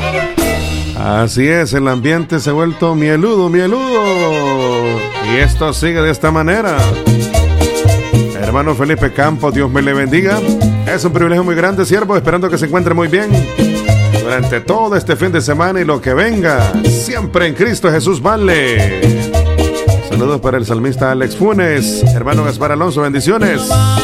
Así es, el ambiente se ha vuelto mieludo, mieludo. Y esto sigue de esta manera. Hermano Felipe Campos, Dios me le bendiga. Es un privilegio muy grande, siervo, esperando que se encuentre muy bien durante todo este fin de semana y lo que venga. Siempre en Cristo Jesús vale. Saludos para el salmista Alex Funes. Hermano Gaspar Alonso, bendiciones.